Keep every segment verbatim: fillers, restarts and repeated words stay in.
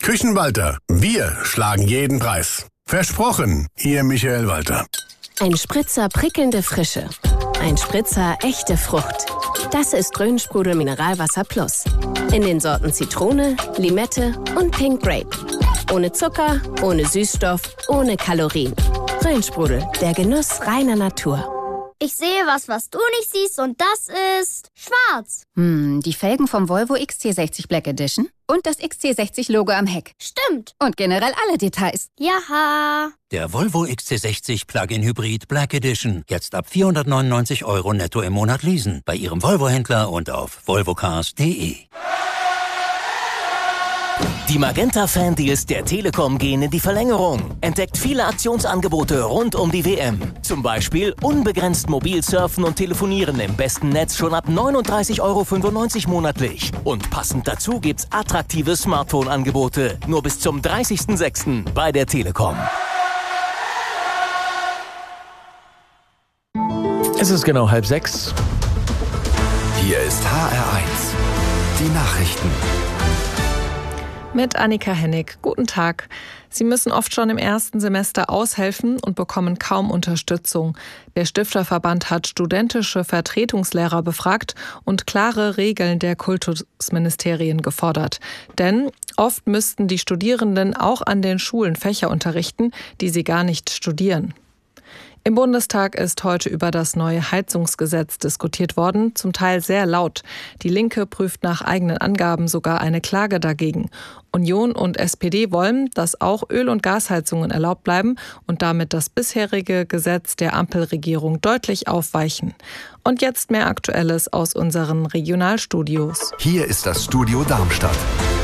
Küchenwalter, wir schlagen jeden Preis. Versprochen, Ihr Michael Walter. Ein Spritzer prickelnde Frische. Ein Spritzer echte Frucht. Das ist Grünsprudel Mineralwasser Plus. In den Sorten Zitrone, Limette und Pink Grape. Ohne Zucker, ohne Süßstoff, ohne Kalorien. Grünsprudel, der Genuss reiner Natur. Ich sehe was, was du nicht siehst, und das ist schwarz. Hm, die Felgen vom Volvo X C sechzig Black Edition und das X C sechzig Logo am Heck. Stimmt. Und generell alle Details. Jaha. Der Volvo X C sechzig Plug-in Hybrid Black Edition. Jetzt ab vierhundertneunundneunzig Euro netto im Monat leasen. Bei Ihrem Volvo-Händler und auf volvocars punkt de. Die Magenta-Fan-Deals der Telekom gehen in die Verlängerung. Entdeckt viele Aktionsangebote rund um die W M. Zum Beispiel unbegrenzt mobil surfen und telefonieren im besten Netz schon ab neununddreißig Euro fünfundneunzig monatlich. Und passend dazu gibt's attraktive Smartphone-Angebote. Nur bis zum dreißigsten sechsten bei der Telekom. Es ist genau halb sechs. Hier ist H R eins. Die Nachrichten. Mit Annika Hennig. Guten Tag. Sie müssen oft schon im ersten Semester aushelfen und bekommen kaum Unterstützung. Der Stifterverband hat studentische Vertretungslehrer befragt und klare Regeln der Kultusministerien gefordert. Denn oft müssten die Studierenden auch an den Schulen Fächer unterrichten, die sie gar nicht studieren. Im Bundestag ist heute über das neue Heizungsgesetz diskutiert worden, zum Teil sehr laut. Die Linke prüft nach eigenen Angaben sogar eine Klage dagegen. Union und S P D wollen, dass auch Öl- und Gasheizungen erlaubt bleiben und damit das bisherige Gesetz der Ampelregierung deutlich aufweichen. Und jetzt mehr Aktuelles aus unseren Regionalstudios. Hier ist das Studio Darmstadt.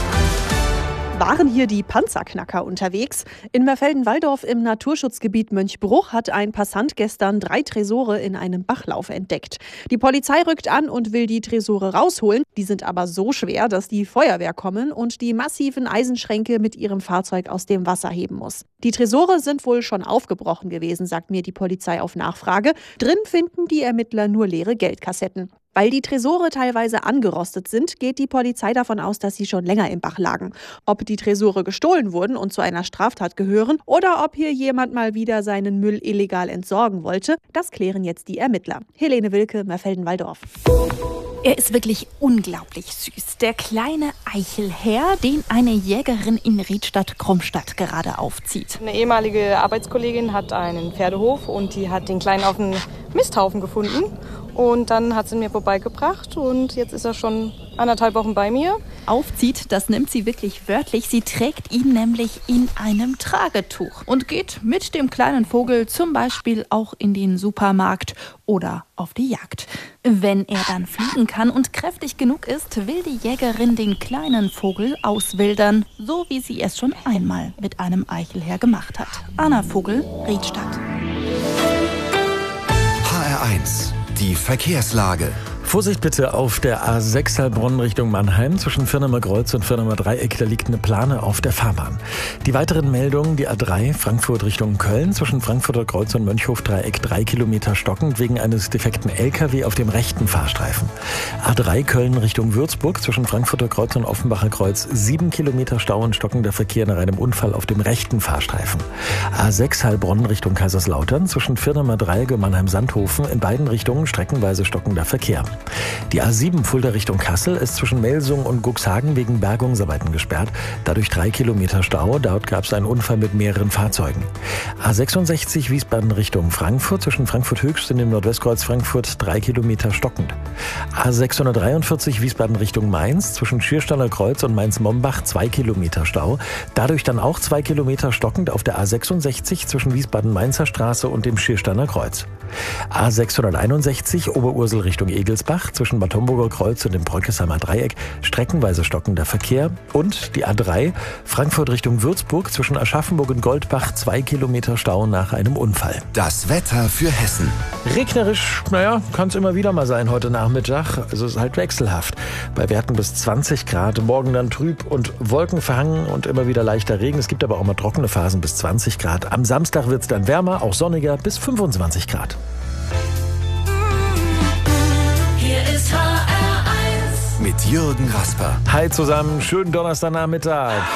Waren hier die Panzerknacker unterwegs? In Mörfelden-Walldorf im Naturschutzgebiet Mönchbruch hat ein Passant gestern drei Tresore in einem Bachlauf entdeckt. Die Polizei rückt an und will die Tresore rausholen. Die sind aber so schwer, dass die Feuerwehr kommen und die massiven Eisenschränke mit ihrem Fahrzeug aus dem Wasser heben muss. Die Tresore sind wohl schon aufgebrochen gewesen, sagt mir die Polizei auf Nachfrage. Drin finden die Ermittler nur leere Geldkassetten. Weil die Tresore teilweise angerostet sind, geht die Polizei davon aus, dass sie schon länger im Bach lagen. Ob die Tresore gestohlen wurden und zu einer Straftat gehören oder ob hier jemand mal wieder seinen Müll illegal entsorgen wollte, das klären jetzt die Ermittler. Helene Wilke, Mörfelden-Walldorf. Er ist wirklich unglaublich süß. Der kleine Eichelherr, den eine Jägerin in Riedstadt-Krummstadt gerade aufzieht. Eine ehemalige Arbeitskollegin hat einen Pferdehof und die hat den Kleinen auf dem Misthaufen gefunden. Und dann hat sie ihn mir vorbeigebracht und jetzt ist er schon anderthalb Wochen bei mir. Aufzieht, das nimmt sie wirklich wörtlich. Sie trägt ihn nämlich in einem Tragetuch und geht mit dem kleinen Vogel zum Beispiel auch in den Supermarkt oder auf die Jagd. Wenn er dann fliegen kann und kräftig genug ist, will die Jägerin den kleinen Vogel auswildern, so wie sie es schon einmal mit einem Eichelherr gemacht hat. Anna Vogel, Riedstadt. H R eins. Die Verkehrslage. Vorsicht bitte auf der A sechs Heilbronn Richtung Mannheim. Zwischen Firnemer Kreuz und Firnemer Dreieck, da liegt eine Plane auf der Fahrbahn. Die weiteren Meldungen, die A drei Frankfurt Richtung Köln. Zwischen Frankfurter Kreuz und Mönchhof-Dreieck drei Kilometer stockend wegen eines defekten L K W auf dem rechten Fahrstreifen. A drei Köln Richtung Würzburg. Zwischen Frankfurter Kreuz und Offenbacher Kreuz sieben Kilometer Stau und stockender Verkehr nach einem Unfall auf dem rechten Fahrstreifen. A sechs Heilbronn Richtung Kaiserslautern. Zwischen Firnemer Dreieck und Mannheim-Sandhofen in beiden Richtungen streckenweise stockender Verkehr. Die A sieben Fulda Richtung Kassel ist zwischen Melsung und Cuxhagen wegen Bergungsarbeiten gesperrt. Dadurch drei Kilometer Stau. Dort gab es einen Unfall mit mehreren Fahrzeugen. A sechsundsechzig Wiesbaden Richtung Frankfurt. Zwischen Frankfurt Höchst und dem Nordwestkreuz Frankfurt drei Kilometer stockend. A sechshundertdreiundvierzig Wiesbaden Richtung Mainz. Zwischen Schiersteiner Kreuz und Mainz-Mombach zwei Kilometer Stau. Dadurch dann auch zwei Kilometer stockend auf der A sechsundsechzig zwischen Wiesbaden-Mainzer Straße und dem Schiersteiner Kreuz. A sechshunderteinundsechzig Oberursel Richtung Egelsbach. Zwischen Bad Homburger Kreuz und dem Bröckesheimer Dreieck streckenweise stockender Verkehr. Und die A drei Frankfurt Richtung Würzburg zwischen Aschaffenburg und Goldbach zwei Kilometer Stau nach einem Unfall. Das Wetter für Hessen. Regnerisch, naja, kann es immer wieder mal sein heute Nachmittag. Also es ist halt wechselhaft. Bei Werten bis zwanzig Grad. Morgen dann trüb und wolkenverhangen und immer wieder leichter Regen. Es gibt aber auch mal trockene Phasen bis zwanzig Grad. Am Samstag wird es dann wärmer, auch sonniger bis fünfundzwanzig Grad. Hier ist H R eins mit Jürgen Rasper. Hi zusammen, schönen Donnerstagnachmittag.